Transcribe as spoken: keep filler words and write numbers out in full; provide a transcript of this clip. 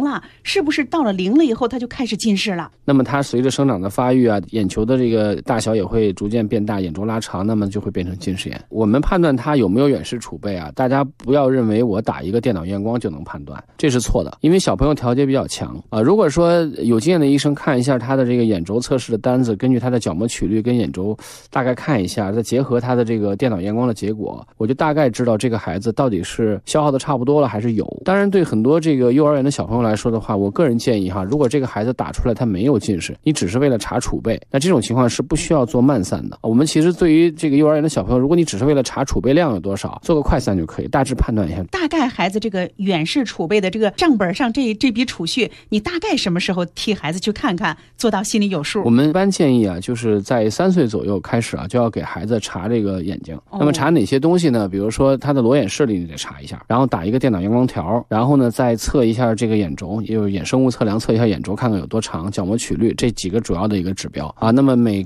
了，是不是到了零了以后他就开始近视了？ 那么它随着生长的发育啊，眼球的这个大小也会逐渐变大，眼周拉长，那么就会变成近视眼。我们判断它有没有远视储备啊，大家不要认为我打一个电脑验光就能判断，这是错的。因为小朋友调节比较强啊，如果说有经验的医生看一下他的这个眼轴测试的单子，根据他的角膜曲率跟眼轴大概看一下，再结合他的这个电脑验光的结果，我就大概知道这个孩子到底是消耗的差不多了还是有。当然对很多这个幼儿园的小朋友来说的话，我个人建议哈，如果这个孩子打出来他没有近视，你只是为了查储备，那这种情况是不需要做慢散的。我们其实对于这个幼儿园的小朋友，如果你只是为了查储备量有多少，做个快散就可以，大致判断一下。 大概孩子这个远视储备的这个账本上这这笔储蓄，你大概什么时候替孩子去看看，做到心里有数？ 我们一般建议啊，就是在三岁左右开始啊，就要给孩子查这个眼睛。 哦、 那么查哪些东西呢？比如说他的裸眼视力你得查一下，然后打一个电脑验光条，然后呢再测一下这个眼轴，也有眼生物测量测一下眼轴，看看有多长，角膜曲率，这几个主要的一个指标啊。那么每